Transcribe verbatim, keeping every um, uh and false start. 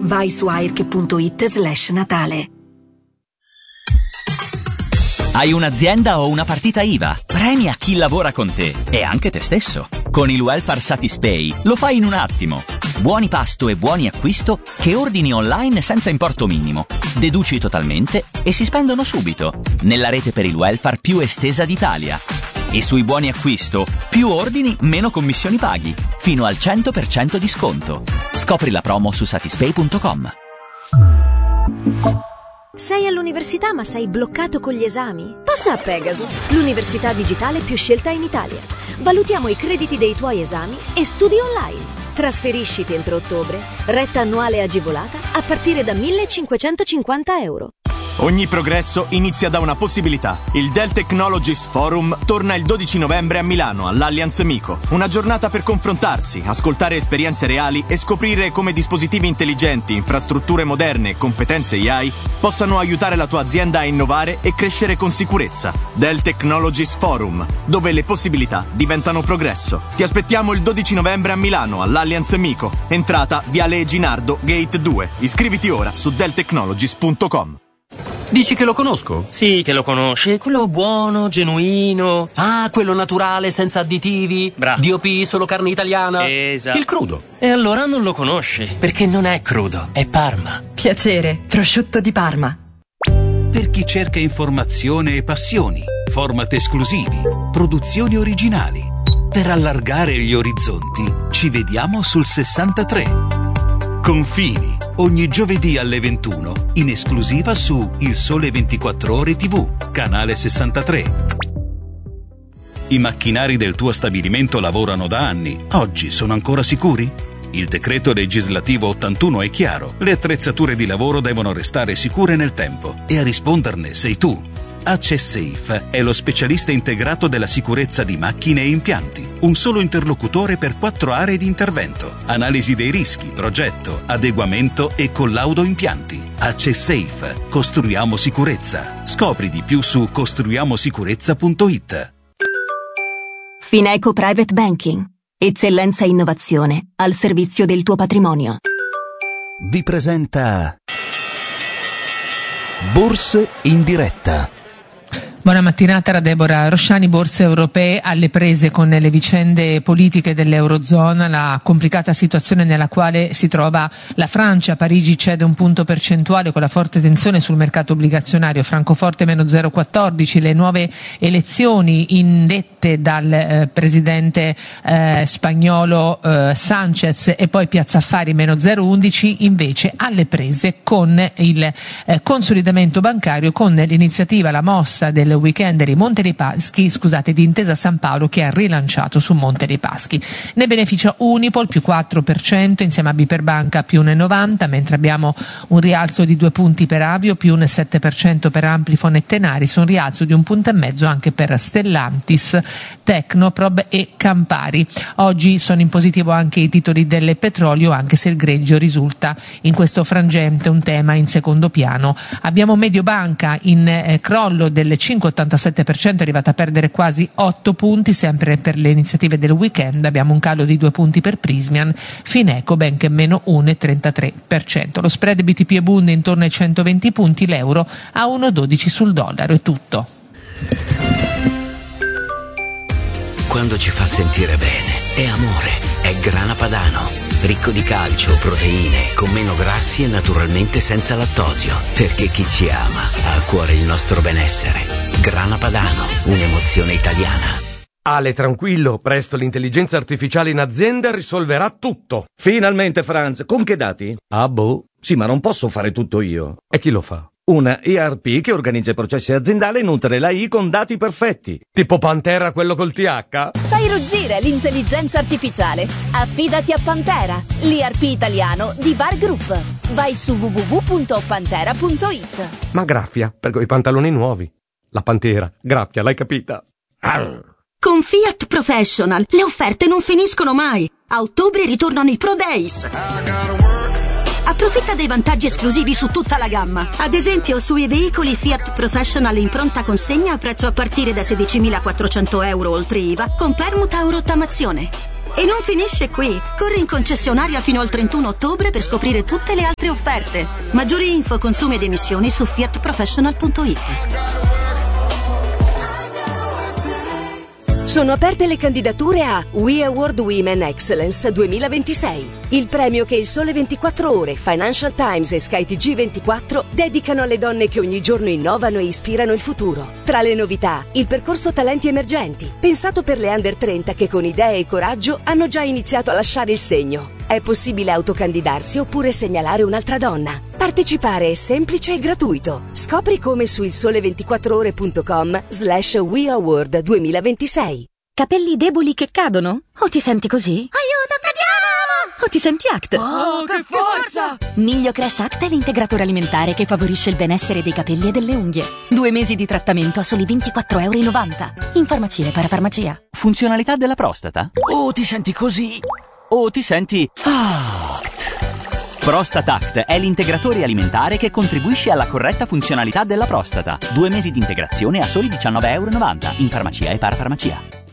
Vai su airc punto it slash Natale. Hai un'azienda o una partita I V A? Premia chi lavora con te e anche te stesso. Con il Welfare Satispay lo fai in un attimo. Buoni pasto e buoni acquisto che ordini online senza importo minimo. Deduci totalmente e si spendono subito. Nella rete per il welfare più estesa d'Italia. E sui buoni acquisto, più ordini, meno commissioni paghi. Fino al cento per cento di sconto. Scopri la promo su satispay punto com. Sei all'università ma sei bloccato con gli esami? Passa a Pegasus, l'università digitale più scelta in Italia. Valutiamo i crediti dei tuoi esami e studi online. Trasferisciti entro ottobre, retta annuale agevolata a partire da millecinquecentocinquanta euro. Ogni progresso inizia da una possibilità. Il Dell Technologies Forum torna il dodici novembre a Milano, all'Allianz Mico. Una giornata per confrontarsi, ascoltare esperienze reali e scoprire come dispositivi intelligenti, infrastrutture moderne e competenze A I possano aiutare la tua azienda a innovare e crescere con sicurezza. Dell Technologies Forum, dove le possibilità diventano progresso. Ti aspettiamo il dodici novembre a Milano, all'Allianz Mico. Entrata Viale Eginardo, Gate due. Iscriviti ora su dell technologies punto com. Dici che lo conosco? Sì, che lo conosci. Quello buono, genuino. Ah, quello naturale, senza additivi. Bravo. D O P, solo carne italiana. Esatto. Il crudo. E allora non lo conosci, perché non è crudo, è Parma. Piacere, prosciutto di Parma. Per chi cerca informazione e passioni, format esclusivi, produzioni originali. Per allargare gli orizzonti, ci vediamo sul sessantatré. Confini, ogni giovedì alle ventuno, in esclusiva su Il Sole ventiquattro Ore tivù, canale sessantatré. I macchinari del tuo stabilimento lavorano da anni. Oggi sono ancora sicuri? Il decreto legislativo ottantuno è chiaro. Le attrezzature di lavoro devono restare sicure nel tempo e a risponderne sei tu. AccessSafe è lo specialista integrato della sicurezza di macchine e impianti. Un solo interlocutore per quattro aree di intervento. Analisi dei rischi, progetto, adeguamento e collaudo impianti. AccessSafe. Costruiamo sicurezza. Scopri di più su costruiamosicurezza punto it. Fineco Private Banking. Eccellenza e innovazione al servizio del tuo patrimonio. Vi presenta Borse in diretta. Buona mattinata da Deborah Rosciani. Borse europee alle prese con le vicende politiche dell'Eurozona, la complicata situazione nella quale si trova la Francia. Parigi cede un punto percentuale con la forte tensione sul mercato obbligazionario. Francoforte meno zero virgola quattordici, le nuove elezioni indette dal eh, presidente eh, spagnolo eh, Sanchez, e poi Piazza Affari meno zero virgola undici invece alle prese con il eh, consolidamento bancario, con l'iniziativa, la mossa del weekend di Monte dei Paschi, scusate, di Intesa San Paolo, che ha rilanciato su Monte dei Paschi. Ne beneficia Unipol più quattro per cento insieme a Biperbanca più uno virgola novanta, mentre abbiamo un rialzo di due punti per Avio, più uno virgola sette per cento per Amplifon e Tenaris, un rialzo di un punto e mezzo anche per Stellantis, Tecnoprob e Campari. Oggi sono in positivo anche i titoli del petrolio, anche se il greggio risulta in questo frangente un tema in secondo piano. Abbiamo Mediobanca in eh, crollo del cinque virgola ottantasette per cento, è arrivata a perdere quasi otto punti, sempre per le iniziative del weekend. Abbiamo un calo di due punti per Prismian, Fineco benché meno uno virgola trentatré per cento. Lo spread B T P e Bund intorno ai centoventi punti, l'euro a uno virgola dodici sul dollaro. È tutto. Quando ci fa sentire bene è amore, è Grana Padano. Ricco di calcio, proteine, con meno grassi e naturalmente senza lattosio. Perché chi ci ama ha a cuore il nostro benessere. Grana Padano, un'emozione italiana. Ale, tranquillo, presto l'intelligenza artificiale in azienda risolverà tutto. Finalmente, Franz, con che dati? Ah, boh. Sì, ma non posso fare tutto io. E chi lo fa? Una E R P che organizza i processi aziendali e nutre l'A I con dati perfetti. Tipo Pantera, quello col T H? Fai ruggire l'intelligenza artificiale. Affidati a Pantera, l'E R P italiano di Var Group. Vai su w w w punto pantera punto it. Ma graffia, per quei pantaloni nuovi. La Pantera, graffia, l'hai capita? Arr. Con Fiat Professional le offerte non finiscono mai. A ottobre ritornano i Pro Days. Approfitta dei vantaggi esclusivi su tutta la gamma. Ad esempio, sui veicoli Fiat Professional in pronta consegna a prezzo a partire da sedicimilaquattrocento euro oltre I V A, con permuta o rottamazione. E non finisce qui. Corri in concessionaria fino al trentuno ottobre per scoprire tutte le altre offerte. Maggiori info, consumi ed emissioni su fiat professional punto it. Sono aperte le candidature a We Award Women Excellence duemilaventisei, il premio che il Sole ventiquattro Ore, Financial Times e Sky T G ventiquattro dedicano alle donne che ogni giorno innovano e ispirano il futuro. Tra le novità, il percorso Talenti Emergenti, pensato per le under trenta che con idee e coraggio hanno già iniziato a lasciare il segno. È possibile autocandidarsi oppure segnalare un'altra donna. Partecipare è semplice e gratuito. Scopri come su il sole ventiquattro ore punto com slash We Award duemilaventisei. Capelli deboli che cadono? O ti senti così? Aiuto, cadiamo! O ti senti Act? Oh, che forza! Migliocress Act è l'integratore alimentare che favorisce il benessere dei capelli e delle unghie. Due mesi di trattamento a soli ventiquattro e novanta euro. In farmacia e parafarmacia. Funzionalità della prostata? Oh, ti senti così? O ti senti Act. ProstataCt è l'integratore alimentare che contribuisce alla corretta funzionalità della prostata. Due mesi di integrazione a soli diciannove e novanta euro in farmacia e parafarmacia.